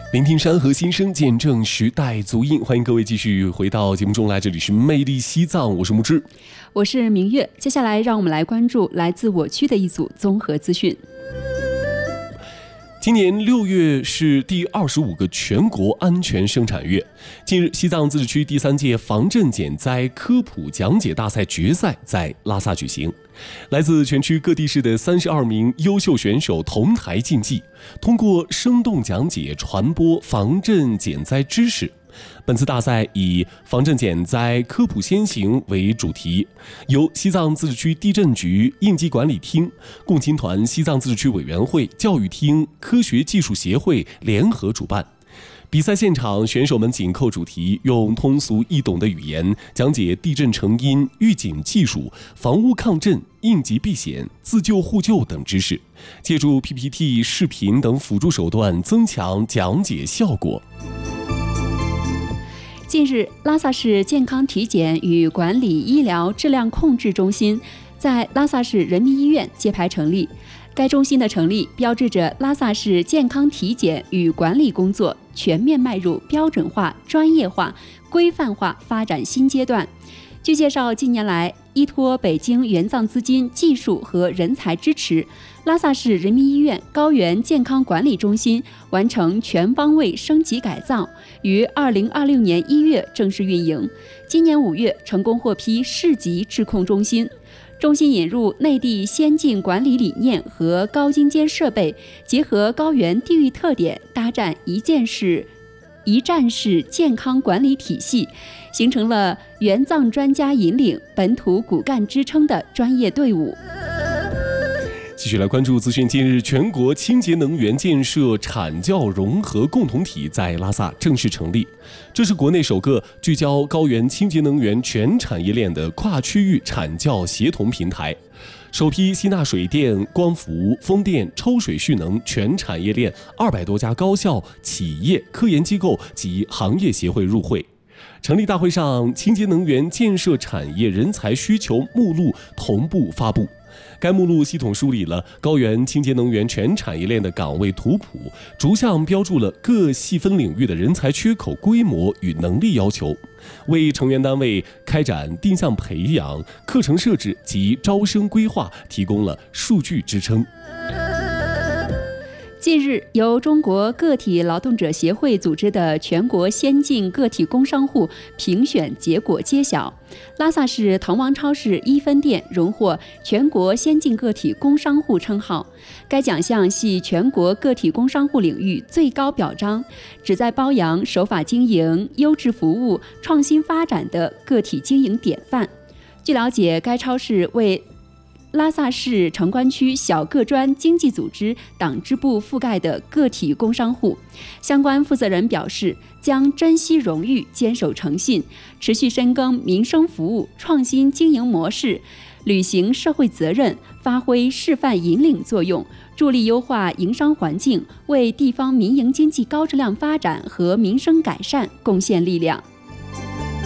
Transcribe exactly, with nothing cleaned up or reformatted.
聆听山河心声，见证时代足印。欢迎各位继续回到节目中来，这里是魅力西藏，我是木之， 我是明月。接下来让我们来关注来自我区的一组综合资讯。 今年六月是第二十五个全国安全生产月。近日，西藏自治区第三届防震减灾科普讲解大赛决赛在拉萨举行，来自全区各地市的三十二名优秀选手同台竞技，通过生动讲解传播防震减灾知识。本次大赛以防震减灾科普先行为主题，由西藏自治区地震局应急管理厅、共青团西藏自治区委员会、教育厅、科学技术协会联合主办。比赛现场，选手们紧扣主题，用通俗易懂的语言讲解地震成因、预警技术、房屋抗震、应急避险、自救互救等知识，借助 P P T、视频等辅助手段增强讲解效果。 近日，拉萨市健康体检与管理医疗质量控制中心在拉萨市人民医院揭牌成立。该中心的成立标志着拉萨市健康体检与管理工作全面迈入标准化、专业化、规范化发展新阶段。据介绍，近年来依托北京援藏资金、技术和人才支持，拉萨市人民医院高原健康管理中心完成全方位升级改造，于二零二六年一月正式运营。今年五月成功获批市级质控中心。中心引入内地先进管理理念和高精尖设备，结合高原地域特点，搭建一件式、一站式健康管理体系，形成了援藏专家引领、本土骨干支撑的专业队伍。 继续来关注资讯。近日，全国清洁能源建设产教融合共同体在拉萨正式成立，这是国内首个聚焦高原清洁能源全产业链的跨区域产教协同平台，首批吸纳水电、光伏、风电、抽水蓄能全产业链二百多家高校、企业、科研机构及行业协会入会。成立大会上，清洁能源建设产业人才需求目录同步发布。该目录系统梳理了高原清洁能源全产业链的岗位图谱，逐项标注了各细分领域的人才缺口规模与能力要求，为成员单位开展定向培养、课程设置及招生规划提供了数据支撑。 近日，由中国个体劳动者协会组织的全国先进个体工商户评选结果揭晓，拉萨市腾王超市一分店荣获全国先进个体工商户称号。该奖项系全国个体工商户领域最高表彰，旨在褒扬守法经营、优质服务、创新发展的个体经营典范。据了解，该超市为拉萨市城关区小个专经济组织党支部覆盖的个体工商户，相关负责人表示，将珍惜荣誉，坚守诚信，持续深耕民生服务，创新经营模式，履行社会责任，发挥示范引领作用，助力优化营商环境，为地方民营经济高质量发展和民生改善贡献力量。